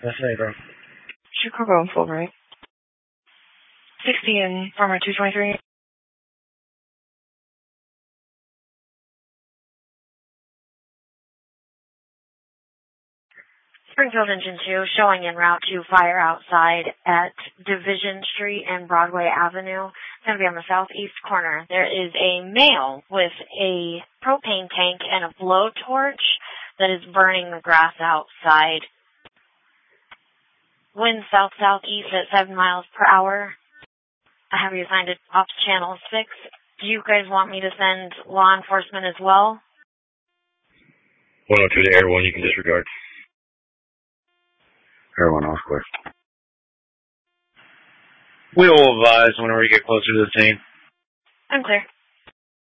That's it, bro. Chicago, full right. 60 and Farmer 223. Springfield Engine 2 showing en route to fire outside at Division Street and Broadway Avenue. It's going to be on the southeast corner. There is a male with a propane tank and a blowtorch that is burning the grass outside. Wind south-southeast at 7 miles per hour. I have you assigned to Ops Channel 6. Do you guys want me to send law enforcement as well? 102 to Air 1, you can disregard. Air 1 off clear. We will advise whenever we get closer to the scene. I'm clear.